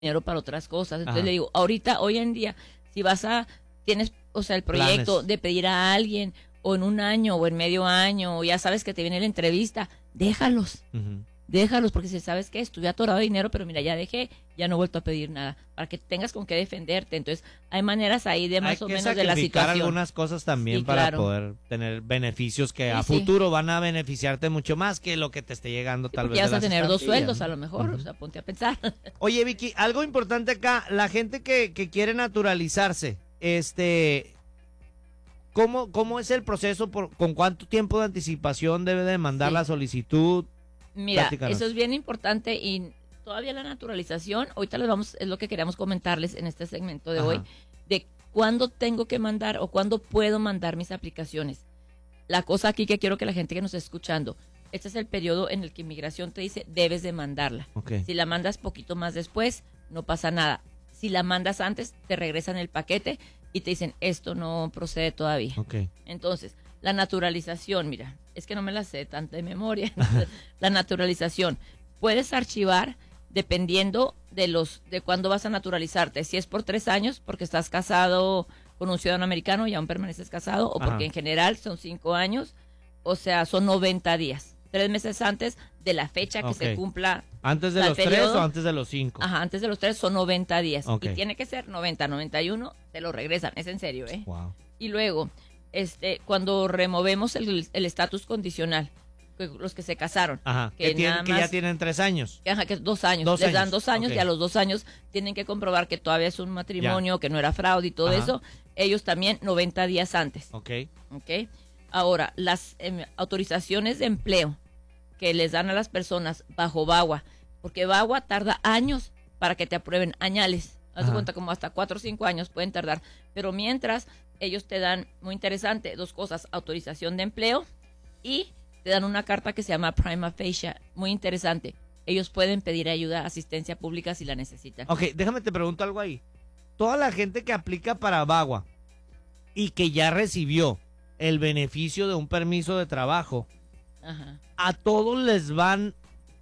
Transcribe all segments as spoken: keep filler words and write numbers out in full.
dinero para otras cosas. Entonces Ajá. le digo, ahorita, hoy en día, si vas a, tienes, o sea, el proyecto Planes. de pedir a alguien, o en un año, o en medio año, o ya sabes que te viene la entrevista, déjalos. Ujú. Déjalos, porque si sabes que estuve atorado de dinero, pero mira, ya dejé, ya no he vuelto a pedir nada, para que tengas con qué defenderte. Entonces, hay maneras ahí de más Hay o que menos de la sacrificar situación. algunas cosas también Sí, para claro. poder tener beneficios que Sí, a sí. futuro van a beneficiarte mucho más que lo que te esté llegando Sí, tal porque vez ya de vas a las tener dos estampillas, sueldos ¿no? a lo mejor, Ujú. o sea, ponte a pensar. Oye, Vicky, algo importante acá, la gente que, que quiere naturalizarse, este, ¿cómo, cómo es el proceso? Por, ¿con cuánto tiempo de anticipación debe de mandar Sí. la solicitud? Mira, Platícanos. eso es bien importante y todavía la naturalización, ahorita les vamos, es lo que queríamos comentarles en este segmento de Ajá. hoy, de cuándo tengo que mandar o cuándo puedo mandar mis aplicaciones. La cosa aquí que quiero que la gente que nos esté escuchando, este es el periodo en el que inmigración te dice debes de mandarla. Ok. Si la mandas poquito más después, no pasa nada. Si la mandas antes, te regresan el paquete y te dicen esto no procede todavía. Ok. Entonces, la naturalización, mira, es que no me la sé tanta de memoria. La naturalización, puedes archivar dependiendo de los de cuándo vas a naturalizarte. Si es por tres años, porque estás casado con un ciudadano americano y aún permaneces casado, o porque Ajá. en general son cinco años, o sea, son noventa días. Tres meses antes de la fecha que Ok. se cumpla. ¿Antes de ¿Al los tres periodo? o antes de los cinco? Ajá, antes de los tres son noventa días. Ok. Y tiene que ser noventa, noventa y uno, te lo regresan. Es en serio, ¿eh? Wow. Y luego, este, cuando removemos el el estatus condicional, que los que se casaron, Ajá. que Que, tienen- nada que ya más- tienen tres años. ajá, que es dos años, Dos les dan años, dos años ok. y a los dos años tienen que comprobar que todavía es un matrimonio, que no era fraude y todo Ajá. eso, ellos también noventa días antes, Ok. ¿ok? Ahora, las em, autorizaciones de empleo que les dan a las personas bajo VAWA, porque VAWA tarda años para que te aprueben, añales, haz de Ajá. cuenta como hasta cuatro o cinco años pueden tardar, pero mientras ellos te dan, muy interesante, dos cosas, autorización de empleo y te dan una carta que se llama prima facie, muy interesante. Ellos pueden pedir ayuda, asistencia pública si la necesitan. Ok, déjame te pregunto algo ahí. Toda la gente que aplica para VAWA y que ya recibió el beneficio de un permiso de trabajo, Ajá. ¿a todos les van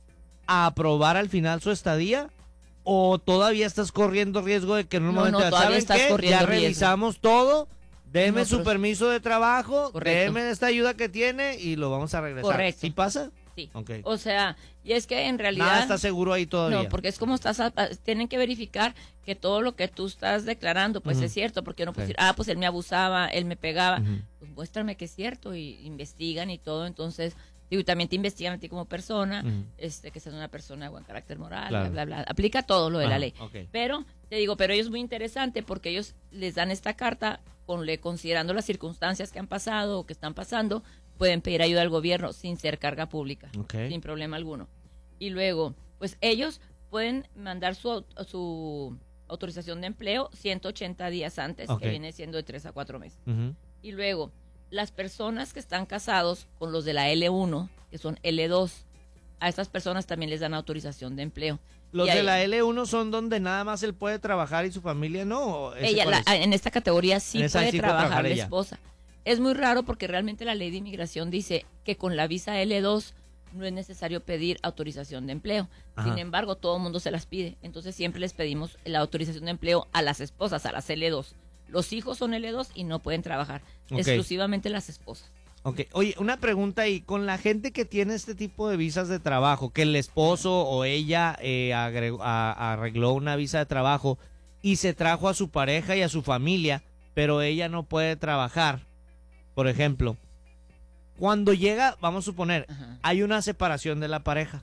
a aprobar al final su estadía? ¿O todavía estás corriendo riesgo de que en un No, momento no, todavía ¿saben estás qué? corriendo Ya riesgo. revisamos todo, deme No, su pero- permiso de trabajo, Correcto. deme esta ayuda que tiene y lo vamos a regresar. Correcto. ¿Sí pasa? Sí. Ok. O sea, y es que en realidad... Nada está seguro ahí todavía. No, porque es como estás, a- a- tienen que verificar que todo lo que tú estás declarando, pues Ujú. es cierto, porque no puedes Ok. decir, ah, pues él me abusaba, él me pegaba, Ujú. pues muéstrame que es cierto, y investigan y todo, entonces, digo, y también te investigan a ti como persona, Ujú. este, que seas una persona de buen carácter moral, Claro. bla, bla, bla, aplica todo lo de Ajá, la ley. ok. Pero, te digo, pero ellos es muy interesante porque ellos les dan esta carta, con, le, considerando las circunstancias que han pasado o que están pasando, pueden pedir ayuda al gobierno sin ser carga pública, Ok. sin problema alguno. Y luego, pues ellos pueden mandar su, au- su autorización de empleo ciento ochenta días antes, Ok. que viene siendo de tres a cuatro meses. Ujú. Y luego, las personas que están casados con los de la ele uno, que son ele dos, a estas personas también les dan autorización de empleo. Los Y de ahí- la ele uno son donde nada más él puede trabajar y su familia no. ¿O ese Ella, cuál la- es? en esta categoría sí En esa puede sí puede trabajar trabajar la ella. esposa. Es muy raro porque realmente la ley de inmigración dice que con la visa ele dos no es necesario pedir autorización de empleo. Ajá. Sin embargo, todo el mundo se las pide. Entonces siempre les pedimos la autorización de empleo a las esposas, a las ele dos. Los hijos son ele dos y no pueden trabajar. Ok. Exclusivamente las esposas. Ok, oye, una pregunta ahí, con la gente que tiene este tipo de visas de trabajo, que el esposo o ella eh, agregó- a- arregló una visa de trabajo y se trajo a su pareja y a su familia, pero ella no puede trabajar, por ejemplo, cuando llega, vamos a suponer, Ajá. hay una separación de la pareja,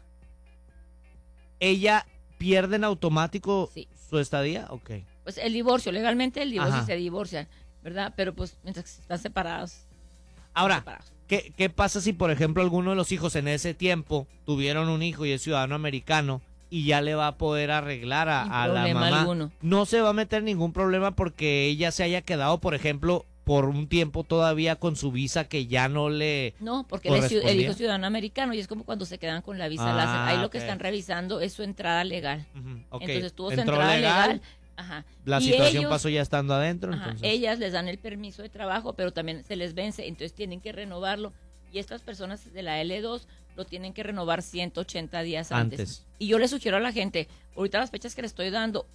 ¿ella pierde en automático Sí. su estadía? Ok. Pues el divorcio, legalmente el divorcio Ajá. se divorcian, ¿verdad? Pero pues mientras están separados. Ahora, separados. ¿Qué, ¿Qué pasa si, por ejemplo, alguno de los hijos en ese tiempo tuvieron un hijo y es ciudadano americano y ya le va a poder arreglar a, Sin a la problema mamá? alguno. No se va a meter ningún problema porque ella se haya quedado, por ejemplo, por un tiempo todavía con su visa que ya no le... No, porque él es ciu- el ¿Correspondía? hijo es ciudadano americano y es como cuando se quedan con la visa Ah, láser. Ahí lo que ok. están revisando es su entrada legal. Ujú, ok. Entonces tuvo su Entró entrada legal. legal, Ajá. la Y situación ellos- pasó ya estando adentro. Ajá, entonces. ellas les dan el permiso de trabajo, pero también se les vence, entonces tienen que renovarlo. Y estas personas de la ele dos lo tienen que renovar ciento ochenta días antes. Antes. Y yo le sugiero a la gente, ahorita las fechas que le estoy dando,